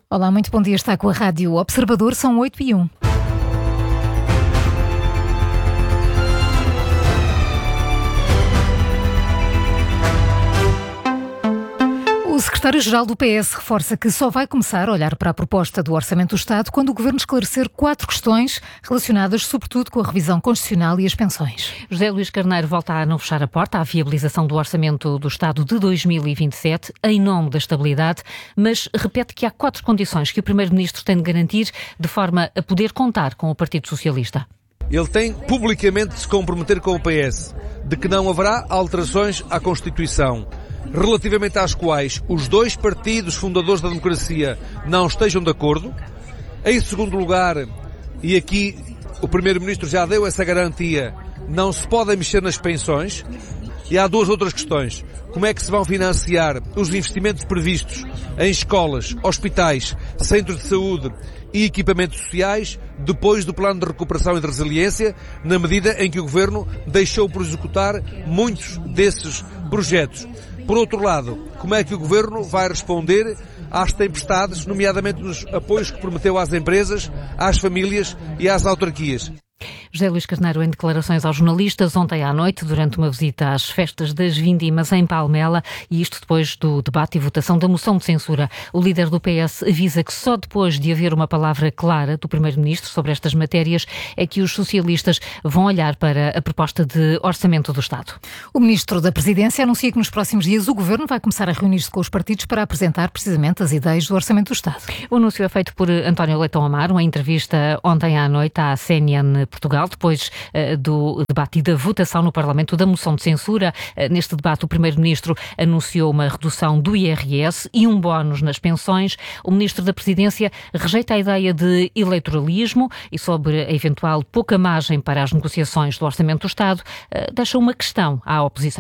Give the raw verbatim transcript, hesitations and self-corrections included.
Olá, muito bom dia. Está com a Rádio Observador, são oito e um. O secretário-geral do P S reforça que só vai começar a olhar para a proposta do Orçamento do Estado quando o Governo esclarecer quatro questões relacionadas sobretudo com a revisão constitucional e as pensões. José Luís Carneiro volta a não fechar a porta à viabilização do Orçamento do Estado de dois mil e vinte e sete em nome da estabilidade, mas repete que há quatro condições que o Primeiro-Ministro tem de garantir de forma a poder contar com o Partido Socialista. Ele tem publicamente de se comprometer com o P S de que não haverá alterações à Constituição, relativamente às quais os dois partidos fundadores da democracia não estejam de acordo. Em segundo lugar, e aqui o Primeiro-Ministro já deu essa garantia, não se podem mexer nas pensões. E há duas outras questões. Como é que se vão financiar os investimentos previstos em escolas, hospitais, centros de saúde e equipamentos sociais depois do Plano de Recuperação e de Resiliência, na medida em que o Governo deixou por executar muitos desses projetos? Por outro lado, como é que o Governo vai responder às tempestades, nomeadamente nos apoios que prometeu às empresas, às famílias e às autarquias? José Luís Carneiro, em declarações aos jornalistas ontem à noite, durante uma visita às festas das Vindimas em Palmela, e isto depois do debate e votação da moção de censura. O líder do P S avisa que só depois de haver uma palavra clara do Primeiro-Ministro sobre estas matérias é que os socialistas vão olhar para a proposta de orçamento do Estado. O Ministro da Presidência anuncia que nos próximos dias o Governo vai começar a reunir-se com os partidos para apresentar precisamente as ideias do Orçamento do Estado. O anúncio é feito por António Leitão Amaro, uma entrevista ontem à noite à C N N Portugal, depois uh, do debate e da votação no Parlamento da moção de censura. Uh, neste debate, o Primeiro-Ministro anunciou uma redução do I R S e um bónus nas pensões. O Ministro da Presidência rejeita a ideia de eleitoralismo e, sobre a eventual pouca margem para as negociações do Orçamento do Estado, uh, deixa uma questão à oposição.